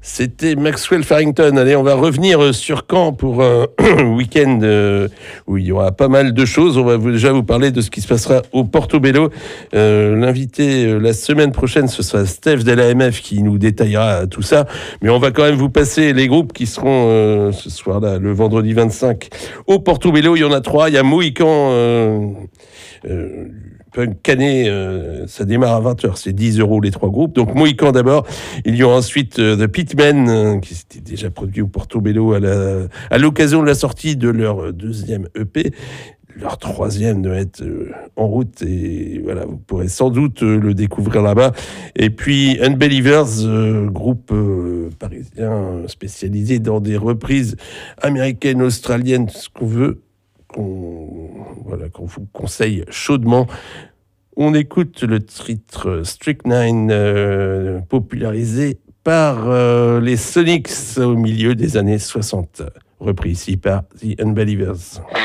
C'était Maxwell Farrington. Allez, on va revenir sur Caen pour un week-end où il y aura pas mal de choses. On va déjà vous parler de ce qui se passera au Portobello. L'invité la semaine prochaine, ce sera Steph de l'AMF qui nous détaillera tout ça. Mais on va quand même vous passer les groupes qui seront ce soir-là, le vendredi 25, au Portobello. Il y en a 3. Il y a Mohican... Punk Canet, ça démarre à 20h, c'est 10 € les 3 groupes. Donc Mohican d'abord, il y aura ensuite The Pitmen, qui s'était déjà produit au Portobello à l'occasion de la sortie de leur deuxième EP. Leur troisième doit être en route et voilà, vous pourrez sans doute le découvrir là-bas. Et puis Unbelievers, groupe parisien spécialisé dans des reprises américaines, australiennes, ce qu'on veut. Qu'on vous conseille chaudement. On écoute le titre Strychnine popularisé par les Sonics au milieu des années 60, repris ici par The Unbelievers.